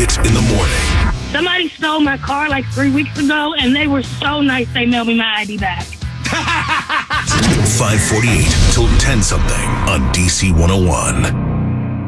Hit in the morning. Somebody stole my car like 3 weeks ago, and they were so nice they mailed me my ID back. 548 till 10 something on DC 101.